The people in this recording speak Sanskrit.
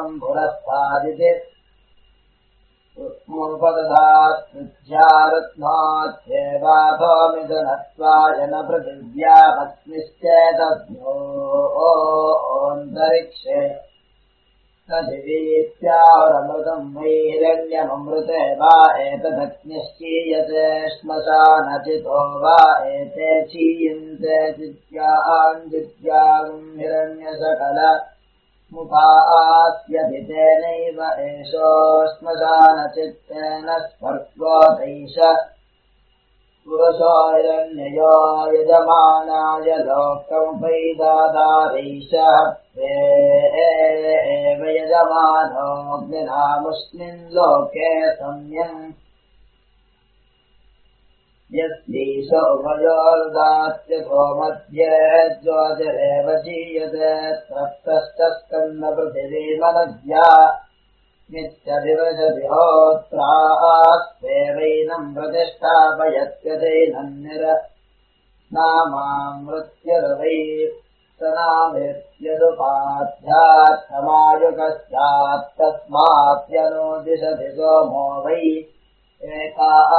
पुरस्तादिति उत्मुपदधात् कृत्यारत्नात्येवाथोमिदनत्वाय न पृथिव्यामग्निश्चेदग्नोऽन्तरिक्षे तदिवीत्याहुरमृतम् वै हिरण्यममृते वा एतदग्निश्चीयते श्मशानचितो वा एते चीयन्ते चिद्याञ्जिद्यागम् हिरण्यसकल मुखास्यधितेनैव एषो श्मशानचित्तेन स्पर्शोदैष पुरुषो हिरण्ययो यजमानाय लोकमुपैदादारैषः एव यजमानोऽग्निनामुष्मिन् लोके सम्यम् यस्यैष उभयोर्दात्यथो मध्ये ज्योतिरेव चीयते तप्तश्च स्कन्धपृथिवीमनद्या नित्यदिवशदिहोत्रास्तेवैनम् प्रतिष्ठापयत्यदैनम् नामामृत्यर्वै सनामेत्यदुपाध्यात्तमायुकस्यात्तस्मात्यनुदिशति सोमो वै एका